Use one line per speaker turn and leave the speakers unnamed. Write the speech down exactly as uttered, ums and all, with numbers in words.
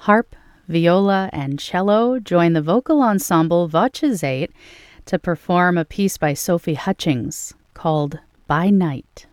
Harp, viola, and cello join the vocal ensemble Voces eight to perform a piece by Sophie Hutchings called By Night.